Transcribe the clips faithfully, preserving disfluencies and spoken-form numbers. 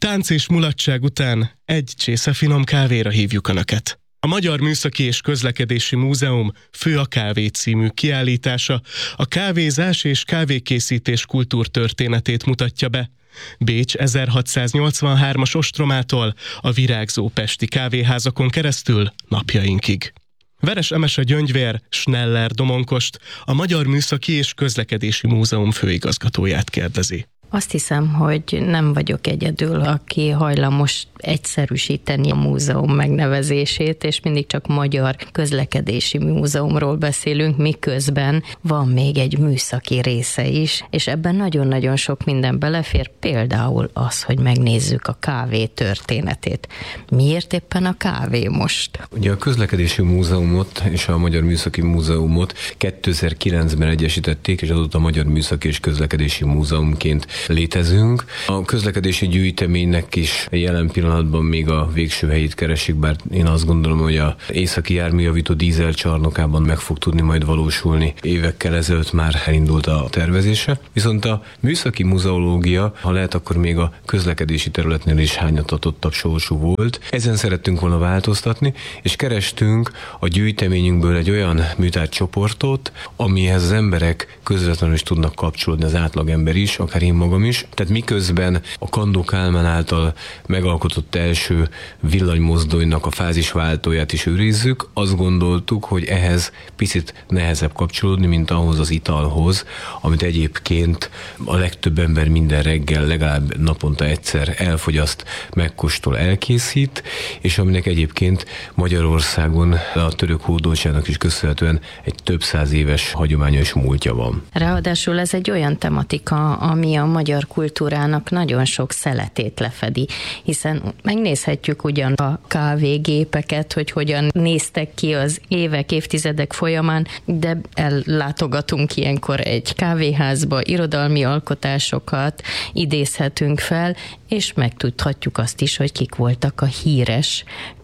Tánc és mulatság után egy csésze finom kávéra hívjuk Önöket. A Magyar Műszaki és Közlekedési Múzeum Fő a kávé című kiállítása a kávézás és kávékészítés kultúrtörténetét mutatja be. Bécs ezerhatszáznyolcvanhármas ostromától a virágzó pesti kávéházakon keresztül napjainkig. Veres Emese Gyöngyvér Schneller Domonkost, a Magyar Műszaki és Közlekedési Múzeum főigazgatóját kérdezi. Azt hiszem, hogy nem vagyok egyedül, aki hajlamos egyszerűsíteni a múzeum megnevezését, és mindig csak Magyar Közlekedési Múzeumról beszélünk, miközben van még egy műszaki része is, és ebben nagyon-nagyon sok minden belefér, például az, hogy megnézzük a kávé történetét. Miért éppen a kávé most? Ugye a Közlekedési Múzeumot és a Magyar Műszaki Múzeumot kétezer-kilencben egyesítették, és azóta a Magyar Műszaki és Közlekedési Múzeumként létezünk. A közlekedési gyűjteménynek is jelen pillanatban még a végső helyét keresik, bár én azt gondolom, hogy a északi járműjavító dízel csarnokában meg fog tudni majd valósulni. Évekkel ezelőtt már elindult a tervezése. Viszont a műszaki muzeológia, ha lehet, akkor még a közlekedési területnél is hányatatottabb sorsú volt. Ezen szerettünk volna változtatni, és kerestünk a gyűjteményünkből egy olyan műtárgycsoportot, amihez az emberek közvetlenül is tudnak kapcsolódni, az átlagember is, akár én magam is. Tehát miközben a Kandó Kálmán által megalkotott első villanymozdonynak a fázisváltóját is őrizzük, azt gondoltuk, hogy ehhez picit nehezebb kapcsolódni, mint ahhoz az italhoz, amit egyébként a legtöbb ember minden reggel legalább naponta egyszer elfogyaszt, megkóstol, elkészít, és aminek egyébként Magyarországon a török hódoltságnak is köszönhetően egy több száz éves hagyományos múltja van. Ráadásul ez egy olyan tematika, ami a magyar kultúrának nagyon sok szeletét lefedi, hiszen megnézhetjük ugyan a kávégépeket, hogy hogyan néztek ki az évek, évtizedek folyamán, de ellátogatunk ilyenkor egy kávéházba, irodalmi alkotásokat idézhetünk fel, és megtudhatjuk azt is, hogy kik voltak a híres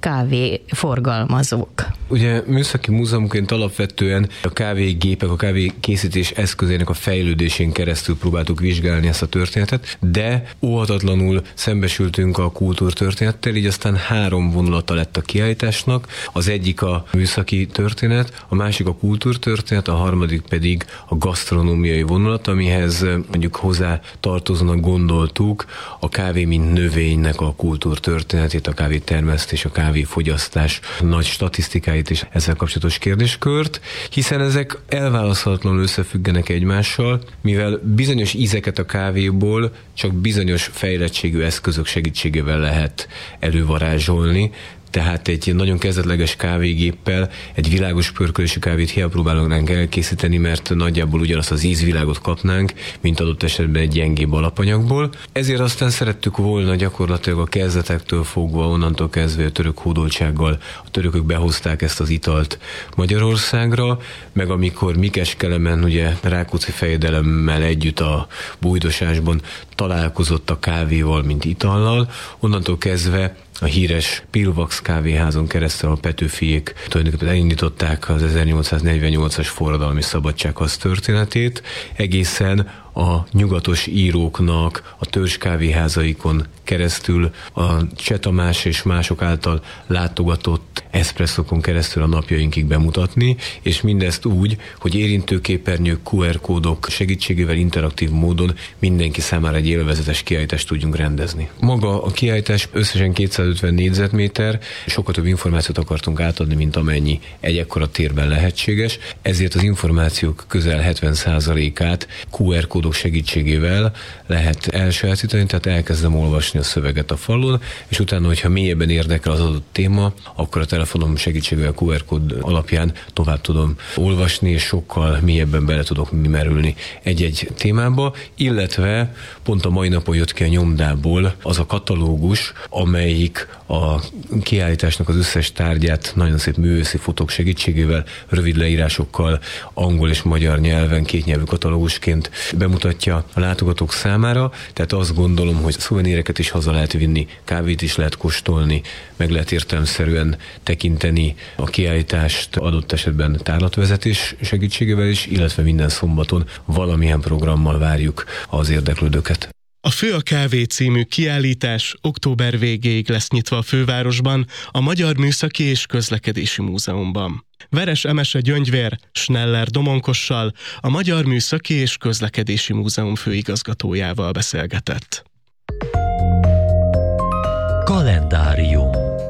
kávéforgalmazók. Ugye műszaki múzeumként alapvetően a kávégépek, a kávékészítés eszközének a fejlődésén keresztül próbáltuk vizsgálni ezt a történetet, de óhatatlanul szembesültünk a kultúrtörténettel, így aztán három vonulata lett a kiállításnak. Az egyik a műszaki történet, a másik a kultúrtörténet, a harmadik pedig a gasztronómiai vonulat, amihez mondjuk hozzá tartozónak gondoltuk a kávé mint növénynek a kultúrtörténetét, a kávétermesztés, a kávéfogyasztás nagy statisztikáit és ezzel kapcsolatos kérdéskört, hiszen ezek elválaszthatatlanul összefüggenek egymással, mivel bizonyos ízeket a kávéból csak bizonyos fejlettségű eszközök segítségével lehet elővarázsolni, tehát egy nagyon kezdetleges kávégéppel egy világos pörkölésű kávét hiába próbálunk elkészíteni, mert nagyjából ugyanazt az ízvilágot kapnánk, mint adott esetben egy gyengébb alapanyagból. Ezért aztán szerettük volna gyakorlatilag a kezdetektől fogva, onnantól kezdve a török hódoltsággal a törökök behozták ezt az italt Magyarországra, meg amikor Mikeskelemen ugye Rákóczi fejedelemmel együtt a Bújdosásban találkozott a kávéval, mint itallal, onnantól kezdve a híres Pilvax kávéházon keresztül a Petőfiék tulajdonképpen elindították az ezernyolcszáznegyvennyolcas forradalmi szabadságharc történetét, egészen a nyugatos íróknak a törzskávéházaikon keresztül, a Cseh Tamás és mások által látogatott eszpresszokon keresztül a napjainkig bemutatni, és mindezt úgy, hogy érintőképernyők, kú er kódok segítségével interaktív módon mindenki számára egy élvezetes kiállítást tudjunk rendezni. Maga a kiállítás összesen kétszázötven négyzetméter, sokkal több információt akartunk átadni, mint amennyi egy ekkora térben lehetséges, ezért az információk közel hetven százalékát kú er kódok segítségével lehet elsajátítani, tehát elkezdem olvasni a szöveget a falon, és utána, hogyha mélyebben érdekel az adott téma, akkor a telefonom segítségével kú er kód alapján tovább tudom olvasni, és sokkal mélyebben bele tudok merülni egy-egy témába, illetve pont a mai napon jött ki a nyomdából az a katalógus, amelyik a kiállításnak az összes tárgyát nagyon szép művészi fotók segítségével, rövid leírásokkal, angol és magyar nyelven kétnyelvű katalógusként bemutatja a látogatók számára, tehát azt gondolom, hogy szuveníreket is haza lehet vinni, kávét is lehet kóstolni, meg lehet értelemszerűen tekinteni a kiállítást adott esetben tárlatvezetés segítségével is, illetve minden szombaton valamilyen programmal várjuk az érdeklődőket. A Fő a kávé című kiállítás október végéig lesz nyitva a fővárosban, a Magyar Műszaki és Közlekedési Múzeumban. Veres Emese Gyöngyvér Schneller Domonkossal, a Magyar Műszaki és Közlekedési Múzeum főigazgatójával beszélgetett. Kalendárium.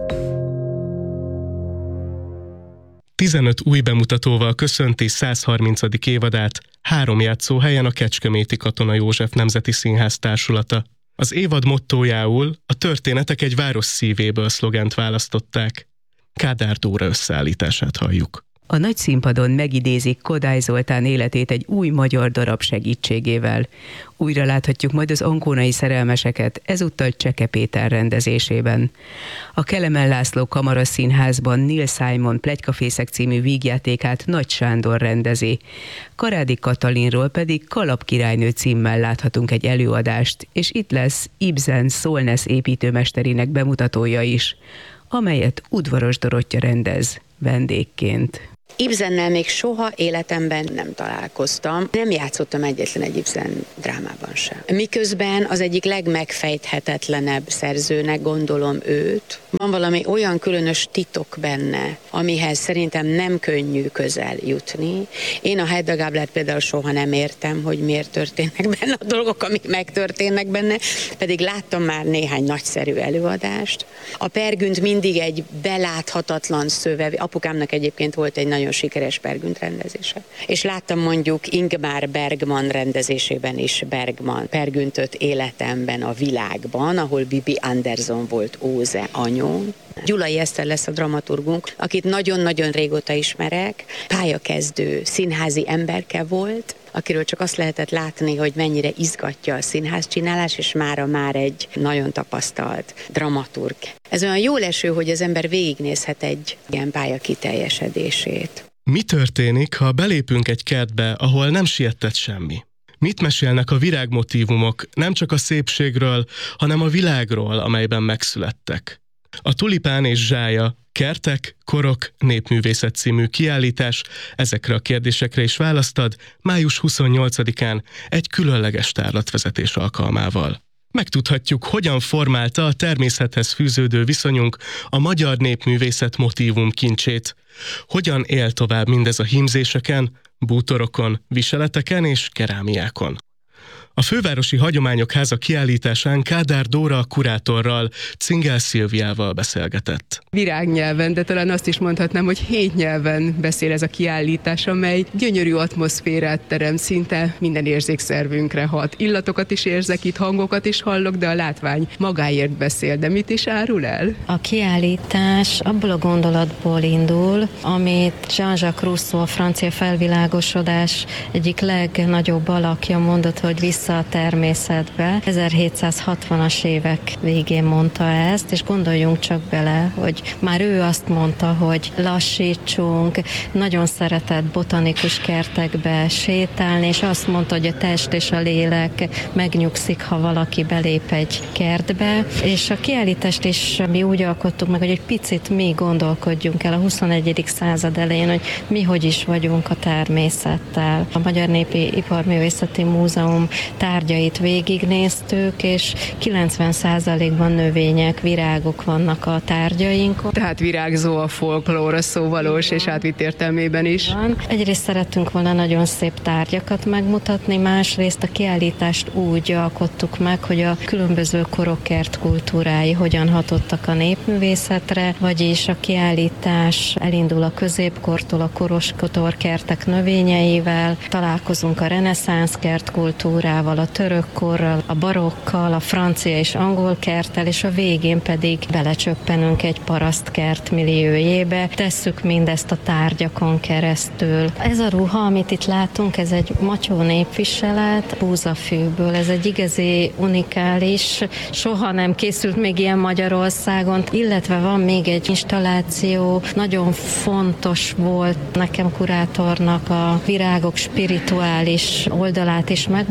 tizenöt új bemutatóval köszönti százharmincadik évadát három játszóhelyen a Kecskeméti Katona József Nemzeti Színház társulata. Az évad mottójául a Történetek egy város szívéből szlogent választották. Kádár Dóra összeállítását halljuk. A nagy színpadon megidézik Kodály Zoltán életét egy új magyar darab segítségével. Újra láthatjuk majd az ankónai szerelmeseket, ezúttal Cseke Péter rendezésében. A Kelemen László Kamaraszínházban Neil Simon Pletykafészek című vígjátékát Nagy Sándor rendezi. Karádi Katalinról pedig Kalapkirálynő címmel láthatunk egy előadást, és itt lesz Ibsen Szolnesz építőmesterének bemutatója is, amelyet Udvaros Dorottya rendez vendégként. Ibsennel még soha életemben nem találkoztam. Nem játszottam egyetlen egy Ibsen drámában sem. Miközben az egyik legmegfejthetetlenebb szerzőnek gondolom őt. Van valami olyan különös titok benne, amihez szerintem nem könnyű közel jutni. Én a Hedda Gáblert például soha nem értem, hogy miért történnek benne a dolgok, amik megtörténnek benne, pedig láttam már néhány nagyszerű előadást. A Pergünt mindig egy beláthatatlan szöveg. Apukámnak egyébként volt egy nagyon sikeres Pergünt rendezése. És láttam mondjuk Ingmar Bergman rendezésében is Bergman Pergüntöt életemben a világban, ahol Bibi Andersson volt Óze anyu. Gyulai Eszter lesz a dramaturgunk, akit nagyon-nagyon régóta ismerek. Pályakezdő színházi emberke volt, akiről csak azt lehetett látni, hogy mennyire izgatja a színházcsinálás, és mára már egy nagyon tapasztalt dramaturg. Ez olyan jól eső, hogy az ember végignézhet egy ilyen pálya kiteljesedését. Mi történik, ha belépünk egy kertbe, ahol nem sietett semmi? Mit mesélnek a virágmotívumok nem csak a szépségről, hanem a világról, amelyben megszülettek? A Tulipán és Zsája, Kertek, Korok, Népművészet című kiállítás ezekre a kérdésekre is választ ad május huszonnyolcadikán egy különleges tárlatvezetés alkalmával. Megtudhatjuk, hogyan formálta a természethez fűződő viszonyunk a magyar népművészet motívum kincsét. Hogyan él tovább mindez a hímzéseken, bútorokon, viseleteken és kerámiákon. A Fővárosi Hagyományok Háza kiállításán Kádár Dóra kurátorral, Cingel Szilviával beszélgetett. Virágnyelven, de talán azt is mondhatnám, hogy hét nyelven beszél ez a kiállítás, amely gyönyörű atmoszférát terem, szinte minden érzékszervünkre hat. Illatokat is érzek, itt hangokat is hallok, de a látvány magáért beszél. De mit is árul el? A kiállítás abból a gondolatból indul, amit Jean-Jacques Rousseau, a francia felvilágosodás egyik legnagyobb alakja mondott, hogy vissza a természetbe. ezerhétszázhatvanas évek végén mondta ezt, és gondoljunk csak bele, hogy már ő azt mondta, hogy lassítsunk, nagyon szeretett botanikus kertekbe sétálni, és azt mondta, hogy a test és a lélek megnyugszik, ha valaki belép egy kertbe, és a kiállítást is mi úgy alkottuk meg, hogy egy picit mi gondolkodjunk el a huszonegyedik század elején, hogy mi hogy is vagyunk a természettel. A Magyar Népi Iparművészeti Múzeum tárgyait végignéztük, és kilencven százalékban növények, virágok vannak a tárgyainkon. Tehát virágzó a folklór, a szóvalós és átvitt értelmében is. Van. Egyrészt szerettünk volna nagyon szép tárgyakat megmutatni, másrészt a kiállítást úgy alkottuk meg, hogy a különböző korok kertkultúrái hogyan hatottak a népművészetre, vagyis a kiállítás elindul a középkortól, a koroskotor kertek növényeivel, találkozunk a reneszánsz kertkultúrával, a török korral, a barokkal, a francia és angol kerttel, és a végén pedig belecsöppenünk egy parasztkert milliójébe, tesszük mindezt a tárgyakon keresztül. Ez a ruha, amit itt látunk, ez egy macsó népviselet, búzafűből, ez egy igazi unikális, soha nem készült még ilyen Magyarországon, illetve van még egy installáció, nagyon fontos volt nekem kurátornak a virágok spirituális oldalát is megmutatni,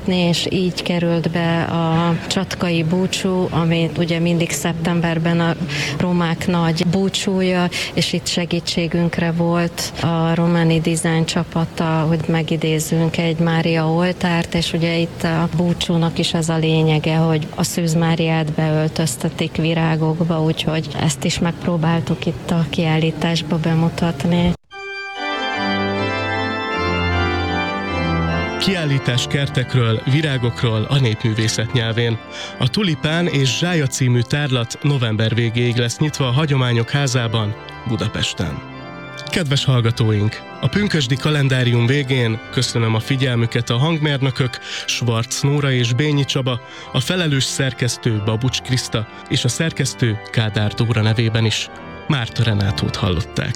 bemutatni, és így került be a csatkai búcsú, amit ugye mindig szeptemberben a romák nagy búcsúja, és itt segítségünkre volt a Romani Design csapata, hogy megidézzünk egy Mária oltárt, és ugye itt a búcsúnak is az a lényege, hogy a Szűz Máriát beöltöztetik virágokba, úgyhogy ezt is megpróbáltuk itt a kiállításba bemutatni. Kiállítás kertekről, virágokról a népművészet nyelvén. A Tulipán és Zsája című tárlat november végéig lesz nyitva a Hagyományok Házában, Budapesten. Kedves hallgatóink! A pünkösdi kalendárium végén köszönöm a figyelmüket a hangmérnökök Schwarz Nóra és Bényi Csaba, a felelős szerkesztő Babucs Kriszta és a szerkesztő Kádár Dóra nevében is. Márta Renátót hallották.